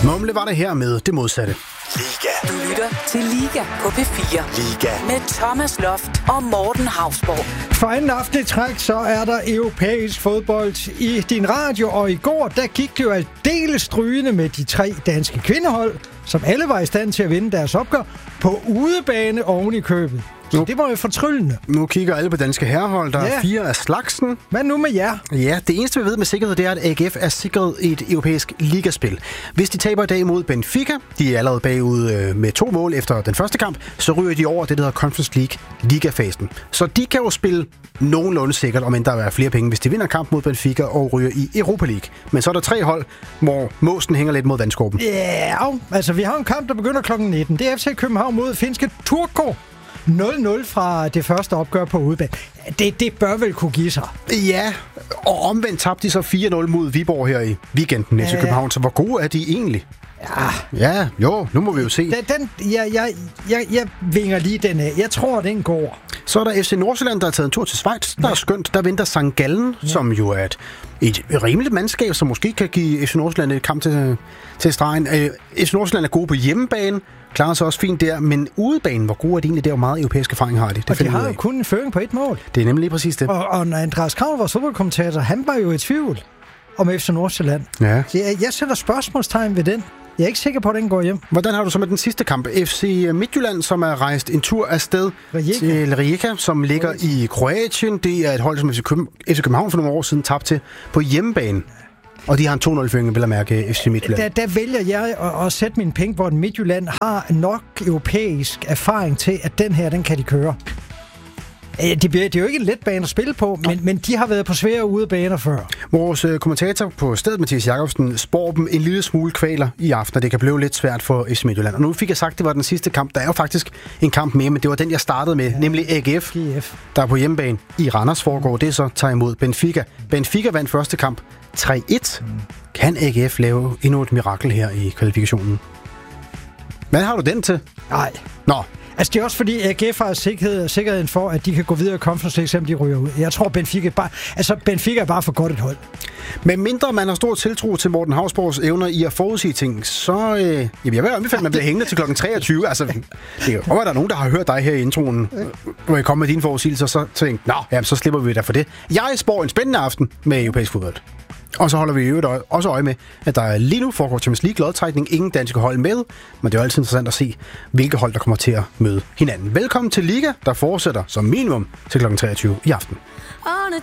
Mumle var det her med det modsatte. Liga. Du lytter til Liga på P4. Liga. Med Thomas Loft og Morten Hausborg. For anden aften i træk, så er der europæisk fodbold i din radio, og i går, der gik det jo aldeles strygende med de 3 danske kvindehold, som alle var i stand til at vinde deres opgør på udebane oven i købet. Så det var jo fortryllende. Nu kigger alle på danske herrehold. Der er 4 af slagsen. Hvad nu med jer? Ja, det eneste vi ved med sikkerhed, det er, at AGF er sikret et europæisk ligaspil. Hvis de taber i dag mod Benfica, de er allerede bagud med 2 mål efter den første kamp, så ryger de over det, der hedder Conference League ligafasen. Så de kan jo spille nogenlunde sikkert, om end der er flere penge, hvis de vinder kamp mod Benfica og ryger i Europa League. Men så er der 3 hold, hvor måsen hænger lidt mod vandskorben. Ja, altså vi har en kamp, der begynder kl. 19. Det er FC København mod finske Turku. 0-0 fra det første opgør på udebane. Det bør vel kunne give sig. Ja, og omvendt tabte de så 4-0 mod Viborg her i weekenden i København. Så hvor gode er de egentlig? Ja, jo, nu må vi jo se. Jeg vinger lige den af. Jeg tror, den går. Så er der FC Nordsjælland, der har taget en tur til Schweiz. Der er skønt. Der venter St. Gallen, som jo er et rimeligt mandskab, som måske kan give FC Nordsjælland et kamp til stregen. FC Nordsjælland er gode på hjemmebane. Klarer sig også fint der, men udebanen, hvor gode er de egentlig? Det er jo meget europæisk erfaring, har de. Og de har jo kun en føring på 1 mål. Det er nemlig lige præcis det. Og når Andreas Kravl, vores fodboldkommentator, han var jo i tvivl om FC Nordsjælland. Ja. Så jeg sætter spørgsmålstegn ved den. Jeg er ikke sikker på, at den går hjem. Hvordan har du så med den sidste kamp? FC Midtjylland, som er rejst en tur afsted til Rijeka, som ligger i Kroatien. Det er et hold, som FC København for nogle år siden tabte til på hjemmebane. Og de har en 2-0-føring, vil jeg mærke, FC Midtjylland. Der vælger jeg at sætte mine penge på, at Midtjylland har nok europæisk erfaring til, at den kan de køre. Det er jo ikke en let bane at spille på, men de har været på svære udebaner før. Vores kommentator på stedet, Mathias Jacobsen, spår dem en lille smule kvaler i aften, og det kan blive lidt svært for FC Midtjylland. Og nu fik jeg sagt, at det var den sidste kamp. Der er jo faktisk en kamp mere, men det var den, jeg startede med, nemlig AGF, der er på hjemmebane i Randers foregår. Det så tager imod Benfica. Benfica vandt første kamp 3-1. Kan AGF lave endnu et mirakel her i kvalifikationen? Hvad har du den til? Nej. Nå. Altså, det er også fordi, AGF har sikkerheden for, at de kan gå videre i Conference League, selvom de ryger ud. Jeg tror, Benfica er bare for godt et hold. Men mindre man har stor tiltro til Morten Hausborgs evner i at forudsige ting, så jeg vil anbefale, at man bliver hængende til kl. 23. Altså, det er jo, der er nogen, der har hørt dig her i introen, hvor jeg kom med dine forudsigelser, så tænkte så slipper vi da for det. Jeg spår en spændende aften med europæisk fodbold. Og så holder vi jo også øje med, at der lige nu foregår Champions League lodtrækning. Ingen danske hold med, men det er jo altid interessant at se, hvilke hold, der kommer til at møde hinanden. Velkommen til Liga, der fortsætter som minimum til kl. 23 i aften. On a